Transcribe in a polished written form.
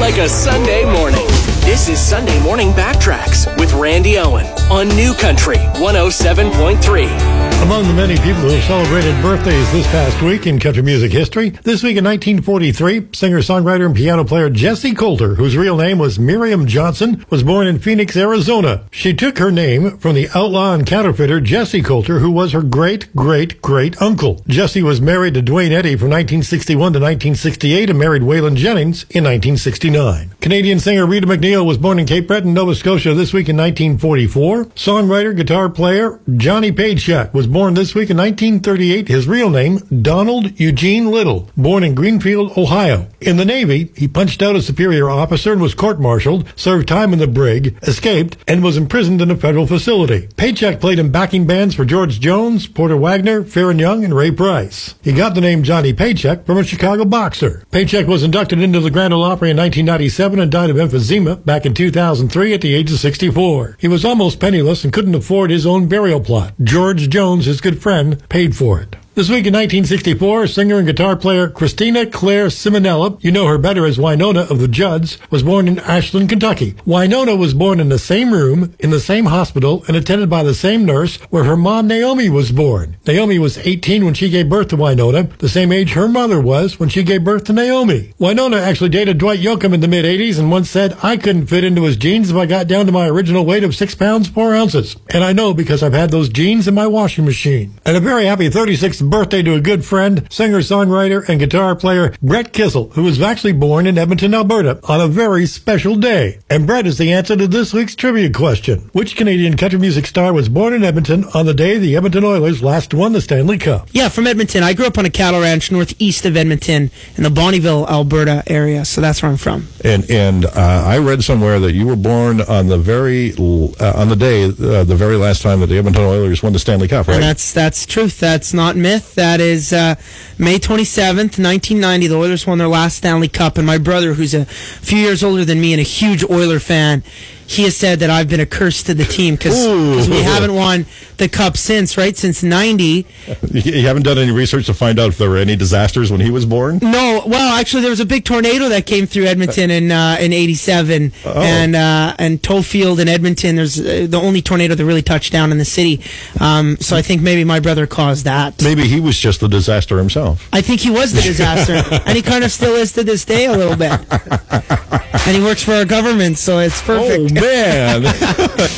like a Sunday morning. This is Sunday Morning Backtracks with Randy Owen on New Country 107.3. Among the many people who have celebrated birthdays this past week in country music history, this week in 1943, singer-songwriter and piano player Jessie Coulter, whose real name was Miriam Johnson, was born in Phoenix, Arizona. She took her name from the outlaw and counterfeiter Jessie Coulter, who was her great-great-great-uncle. Jessie was married to Duane Eddy from 1961 to 1968 and married Waylon Jennings in 1969. Canadian singer Rita McNeil was born in Cape Breton, Nova Scotia this week in 1944. Songwriter, guitar player Johnny Paycheck was born this week in 1938. His real name, Donald Eugene Little, born in Greenfield, Ohio. In the Navy, he punched out a superior officer and was court-martialed, served time in the brig, escaped, and was imprisoned in a federal facility. Paycheck played in backing bands for George Jones, Porter Wagner, Farron Young, and Ray Price. He got the name Johnny Paycheck from a Chicago boxer. Paycheck was inducted into the Grand Ole Opry in 1997 and died of emphysema back in 2003 at the age of 64. He was almost penniless and couldn't afford his own burial plot. George Jones, his good friend, paid for it. This week in 1964, singer and guitar player Christina Claire Simonella, you know her better as Wynonna of the Judds, was born in Ashland, Kentucky. Wynonna was born in the same room, in the same hospital, and attended by the same nurse where her mom Naomi was born. Naomi was 18 when she gave birth to Wynonna, the same age her mother was when she gave birth to Naomi. Wynonna actually dated Dwight Yoakam in the mid-'80s and once said, "I couldn't fit into his jeans if I got down to my original weight of 6 pounds 4 ounces. And I know because I've had those jeans in my washing machine." And a very happy 36th birthday to a good friend, singer-songwriter and guitar player Brett Kissel, who was actually born in Edmonton, Alberta, on a very special day. And Brett is the answer to this week's trivia question. Which Canadian country music star was born in Edmonton on the day the Edmonton Oilers last won the Stanley Cup? Yeah, from Edmonton. I grew up on a cattle ranch northeast of Edmonton in the Bonnyville, Alberta area, so that's where I'm from. And I read somewhere that you were born on the very last time that the Edmonton Oilers won the Stanley Cup, right? And that's truth. That's not myth. That is May 27th, 1990. The Oilers won their last Stanley Cup, and my brother, who's a few years older than me and a huge Oiler fan, he has said that I've been a curse to the team because we haven't won the Cup since 90. You haven't done any research to find out if there were any disasters when he was born? No. Well, actually, there was a big tornado that came through Edmonton in '87, and Tollfield in Edmonton. There's the only tornado that really touched down in the city. So I think maybe my brother caused that. Maybe he was just the disaster himself. I think he was the disaster, and he kind of still is to this day a little bit. And he works for our government, so it's perfect. Oh, man.